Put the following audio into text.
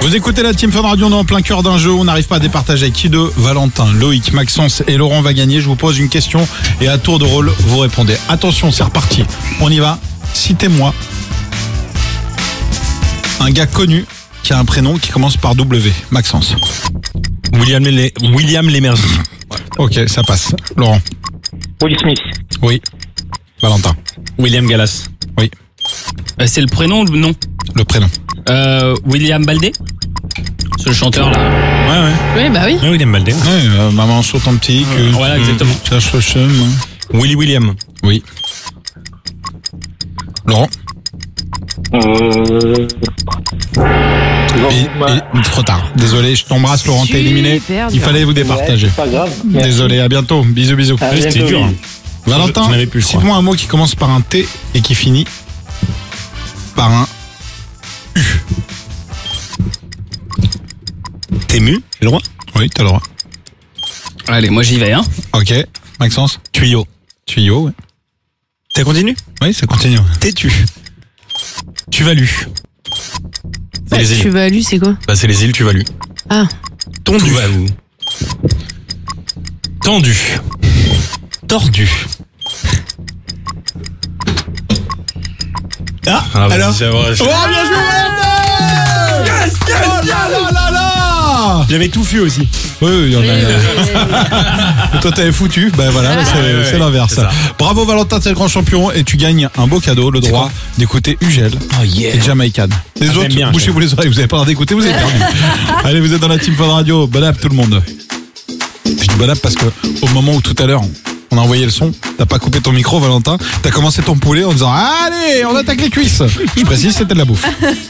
Vous écoutez la Team Fun Radio, on est en plein cœur d'un jeu. On n'arrive pas à départager qui de Valentin, Loïc, Maxence et Laurent va gagner. Je vous pose une question et à tour de rôle, vous répondez. Attention, c'est reparti. On y va. Citez-moi un gars connu qui a un prénom qui commence par W. Maxence. William Lémergie. Ok, ça passe. Laurent. Will Smith. Oui. Valentin. William Gallas. Oui. C'est le prénom ou le nom? Le prénom. William Baldé? C'est le chanteur là. Ouais. Oui, bah oui. Oui, William Baldé. Ouais, maman saute en petit. Voilà, exactement. Cherche le chemin. Willy William. Oui. Laurent. Et trop tard. Désolé, je t'embrasse Laurent, t'es éliminé. Super Il dur. fallait vous départager. Ouais, c'est pas grave. Merci. Désolé, à bientôt. Bisous. À C'était bientôt, dur. oui. Valentin, Je n'avais plus, je crois. cite-moi un mot qui commence par un T et qui finit par un U. T'es mu? J'ai le droit? Oui, t'as le droit. Allez, moi j'y vais, hein. Ok, Maxence. Tuyau. Tuyau, ouais. Ça continue? Oui, ça continue. T'es-tu? Tuvalu. C'est les îles. Tuvalu, c'est quoi? Bah, c'est les îles Tuvalu. Ah, Tondu. Tuvalu. Tendu. Tordu. Ah, alors c'est vrai. Oh, bien joué, Valentin! Oh là! J'avais tout fait aussi. Oui, il y en a. Toi, t'avais foutu. Ben voilà, c'est l'inverse. c'est ça. Bravo, Valentin, t'es le grand champion et tu gagnes un beau cadeau, le droit d'écouter Ugel Oh yeah. et Jamaican. Les j'aime autres, bien, bouchez-vous les oreilles, vous avez pas le droit d'écouter, vous avez perdu. Allez, vous êtes dans la Team Fun Radio. Bon app, tout le monde. Je dis bon app parce que au moment où tout à l'heure on a envoyé le son, t'as pas coupé ton micro, Valentin. T'as commencé ton poulet en disant allez, on attaque les cuisses. Je précise, c'était de la bouffe.